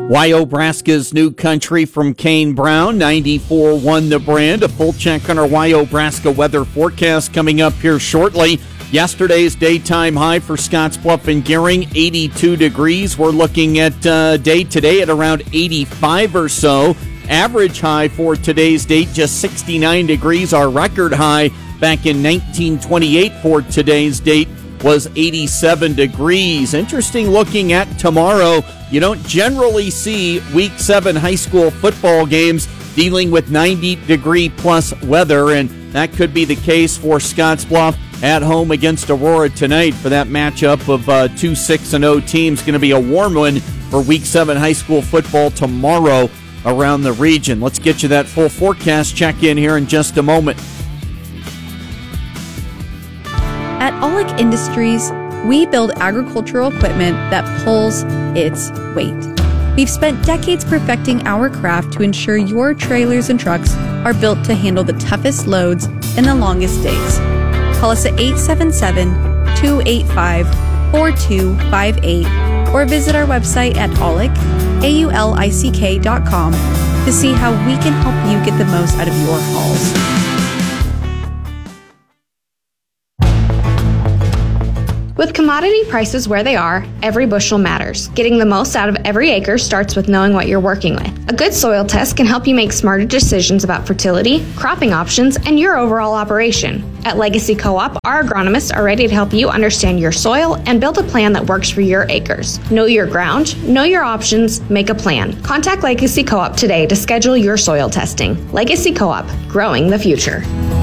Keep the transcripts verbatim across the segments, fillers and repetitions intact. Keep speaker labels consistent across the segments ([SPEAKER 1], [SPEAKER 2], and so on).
[SPEAKER 1] Wyobraska's New Country from Kane Brown, ninety-four one the brand. A full check on our Wyobraska weather forecast coming up here shortly. Yesterday's daytime high for Scottsbluff and Gering, eighty-two degrees. We're looking at uh, day today at around eighty-five or so. Average high for today's date, just sixty-nine degrees. Our record high back in nineteen twenty-eight for today's date was eighty-seven degrees. Interesting looking at tomorrow. You don't generally see week seven high school football games dealing with ninety degree plus weather, and that could be the case for Scottsbluff at home against Aurora tonight for that matchup of uh, two six and oh teams. Going to be a warm one for week seven high school football tomorrow around the region. Let's get you that full forecast check in here in just a moment.
[SPEAKER 2] At Aulick Industries, we build agricultural equipment that pulls its weight. We've spent decades perfecting our craft to ensure your trailers and trucks are built to handle the toughest loads and the longest days. Call us at eight seven seven, two eight five, four two five eight or visit our website at aulick, A U L I C K dot com to see how we can help you get the most out of your hauls.
[SPEAKER 3] With commodity prices where they are, every bushel matters. Getting the most out of every acre starts with knowing what you're working with. A good soil test can help you make smarter decisions about fertility, cropping options, and your overall operation. At Legacy Co-op, our agronomists are ready to help you understand your soil and build a plan that works for your acres. Know your ground, know your options, make a plan. Contact Legacy Co-op today to schedule your soil testing. Legacy Co-op, growing the future.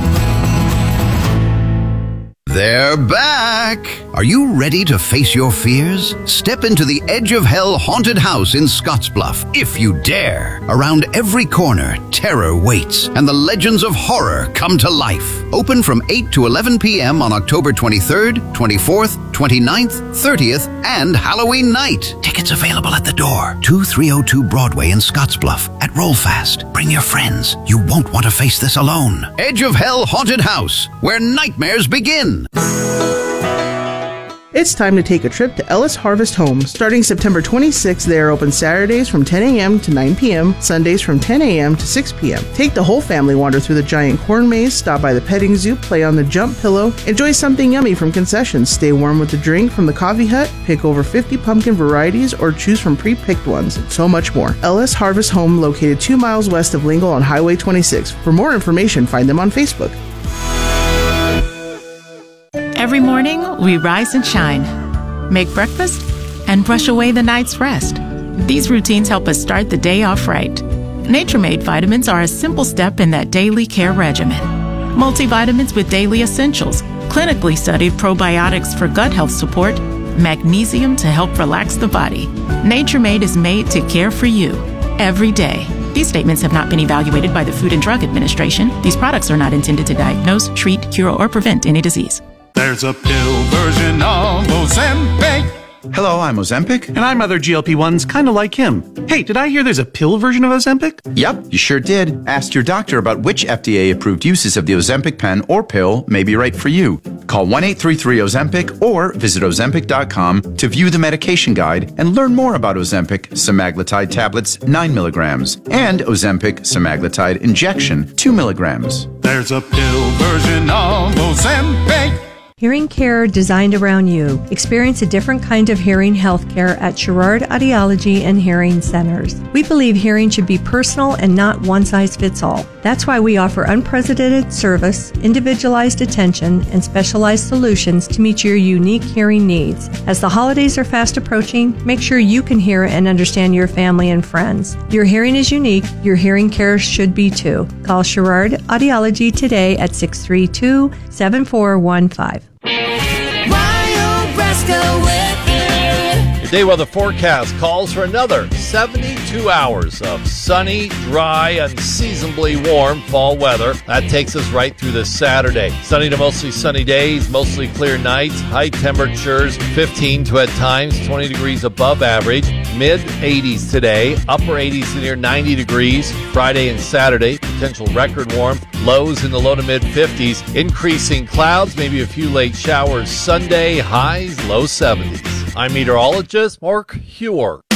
[SPEAKER 4] They're back! Are you ready to face your fears? Step into the Edge of Hell haunted house in Scottsbluff, if you dare. Around every corner, terror waits, and the legends of horror come to life. Open from eight to eleven p.m. on October twenty-third, twenty-fourth, twenty-ninth, thirtieth, and Halloween night. Tickets available at the door. two three oh two Broadway in Scottsbluff at Roll Fast. Bring your friends. You won't want to face this alone. Edge of Hell haunted house, where nightmares begin.
[SPEAKER 5] It's time to take a trip to Ellis Harvest Home. Starting September twenty-sixth, they are open Saturdays from ten a.m. to nine p.m., Sundays from ten a.m. to six p.m. Take the whole family wander through the giant corn maze, stop by the petting zoo, play on the jump pillow, enjoy something yummy from concessions, stay warm with a drink from the coffee hut, pick over fifty pumpkin varieties, or choose from pre-picked ones, and so much more. Ellis Harvest Home, located two miles west of Lingle on Highway twenty-six. For more information, find them on Facebook.
[SPEAKER 6] Every morning, we rise and shine, make breakfast, and brush away the night's rest. These routines help us start the day off right. Nature-Made vitamins are a simple step in that daily care regimen. Multivitamins with daily essentials, clinically studied probiotics for gut health support, magnesium to help relax the body. Nature-Made is made to care for you every day. These statements have not been evaluated by the Food and Drug Administration. These products are not intended to diagnose, treat, cure, or prevent any disease.
[SPEAKER 7] There's a pill version of Ozempic.
[SPEAKER 8] Hello, I'm Ozempic.
[SPEAKER 9] And I'm other G L P ones kind of like him. Hey, did I hear there's a pill version of Ozempic?
[SPEAKER 8] Yep, you sure did. Ask your doctor about which F D A-approved uses of the Ozempic pen or pill may be right for you. Call one eight three three Ozempic or visit Ozempic dot com to view the medication guide and learn more about Ozempic semaglutide tablets nine milligrams and Ozempic semaglutide injection two milligrams.
[SPEAKER 7] There's a pill version of Ozempic.
[SPEAKER 10] Hearing care designed around you. Experience a different kind of hearing health care at Sherrard Audiology and Hearing Centers. We believe hearing should be personal and not one size fits all. That's why we offer unprecedented service, individualized attention, and specialized solutions to meet your unique hearing needs. As the holidays are fast approaching, make sure you can hear and understand your family and friends. Your hearing is unique. Your hearing care should be too. Call Sherrard Audiology today at six three two, seven four one five.
[SPEAKER 11] Day weather forecast calls for another seventy-two hours of sunny, dry, unseasonably warm fall weather. That takes us right through this Saturday. Sunny to mostly sunny days, mostly clear nights, high temperatures fifteen to at times twenty degrees above average, mid eighties today, upper eighties to near ninety degrees Friday and Saturday, potential record warm, lows in the low to mid fifties, increasing clouds, maybe a few late showers Sunday, highs low seventies. I'm meteorologist Mark Huer.